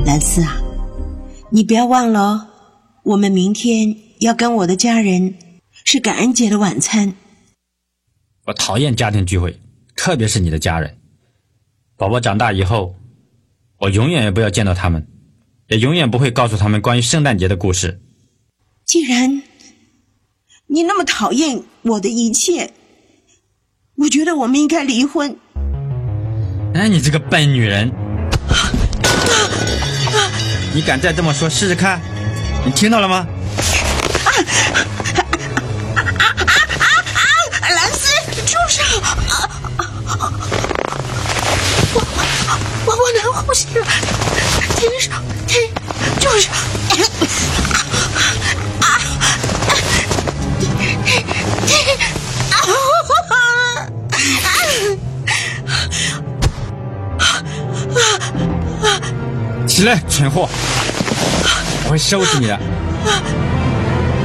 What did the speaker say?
兰斯啊，你不要忘了哦，我们明天要跟我的家人吃感恩节的晚餐。 我讨厌家庭聚会，特别是你的家人。宝宝长大以后，我永远也不要见到他们，也永远不会告诉他们关于圣诞节的故事。 既然你那么讨厌我的一切，我觉得我们应该离婚。 哎，你这个笨女人！你敢再这么说试试看？你听到了吗？ 兰斯，住手！我不能呼吸了，住手！ 起来，蠢货！我会收拾你的。